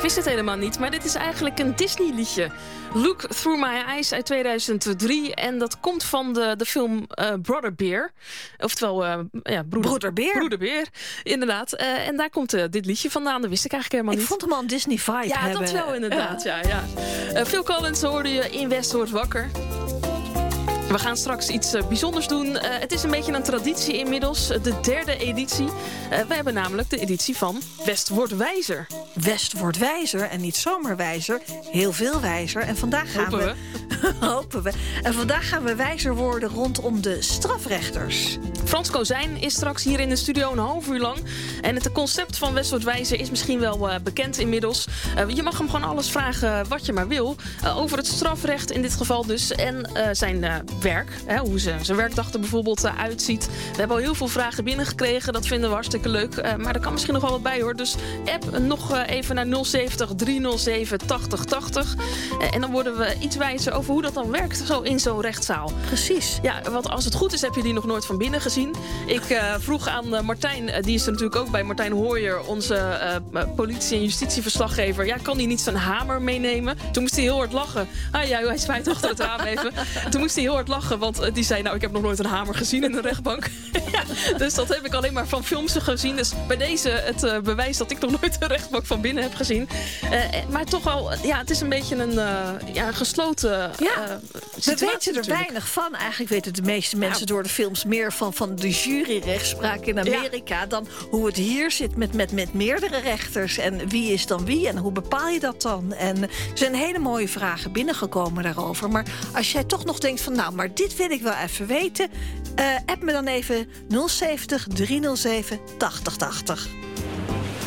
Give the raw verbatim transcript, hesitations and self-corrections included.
wist het helemaal niet, maar dit is eigenlijk een Disney-liedje. Look Through My Eyes uit tweeduizend drie. En dat komt van de, de film uh, Brother Bear. Oftewel, uh, ja, broeder, Broeder Bear. Broeder Bear, inderdaad. Uh, en daar komt uh, dit liedje vandaan. Dat wist ik eigenlijk helemaal ik niet. Ik vond hem al een Disney-vibe ja, hebben. Ja, dat wel inderdaad. Ja. Ja, ja. Uh, Phil Collins hoorde je in West wordt wakker. We gaan straks iets uh, bijzonders doen. Uh, het is een beetje een traditie inmiddels. De derde editie. Uh, we hebben namelijk de editie van West wordt wijzer. West wordt wijzer en niet zomaar wijzer. Heel veel wijzer. En vandaag gaan Hopen we... we. Hopen we. En vandaag gaan we wijzer worden rondom de strafrechters. Frans Kozijn is straks hier in de studio een half uur lang. En het concept van West wordt wijzer is misschien wel uh, bekend inmiddels. Uh, je mag hem gewoon alles vragen wat je maar wil. Uh, over het strafrecht in dit geval dus. En uh, zijn uh, werk. Hè, hoe ze, zijn werkdag er bijvoorbeeld uh, uitziet. We hebben al heel veel vragen binnengekregen. Dat vinden we hartstikke leuk. Uh, maar er kan misschien nog wel wat bij hoor. Dus app nog uh, even naar nul zeventig driehonderdzeven tachtig tachtig. Uh, en dan worden we iets wijzer over hoe dat dan werkt zo in zo'n rechtszaal. Precies. Ja, want als het goed is heb je die nog nooit van binnen gezien. Ik uh, vroeg aan uh, Martijn, uh, die is er natuurlijk ook bij. Martijn Hooijer, onze uh, politie- en justitieverslaggever. Ja, kan hij niet zijn hamer meenemen? Toen moest hij heel hard lachen. Ah ja, hij spijt achter het raam even. Toen moest hij heel hard lachen, want uh, die zei... nou, ik heb nog nooit een hamer gezien in een rechtbank. Ja, dus dat heb ik alleen maar van films gezien. Dus bij deze het uh, bewijs dat ik nog nooit een rechtbank van binnen heb gezien. Uh, maar toch wel, ja, het is een beetje een uh, ja, gesloten uh, ja, situatie. We weten er natuurlijk. weinig van. Eigenlijk weten de meeste mensen ja. door de films meer van, van de juryrechtspraak in Amerika... Ja. dan hoe het hier zit met, met, met meerdere rechters. En wie is dan wie en hoe bepaal je dat dan? En er zijn hele mooie vragen binnengekomen daarover. Maar als jij toch nog denkt van... nou, maar dit wil ik wel even weten... Uh, app me dan even nul zeventig driehonderdzeven tachtig tachtig.